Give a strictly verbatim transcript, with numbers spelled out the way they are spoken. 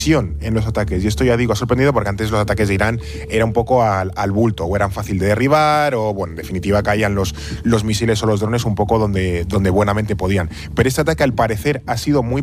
en los ataques, y esto ya digo, ha sorprendido porque antes los ataques de Irán era un poco al, al bulto, o eran fácil de derribar, o bueno, en definitiva caían los, los misiles o los drones un poco donde, donde buenamente podían. Pero este ataque al parecer ha sido muy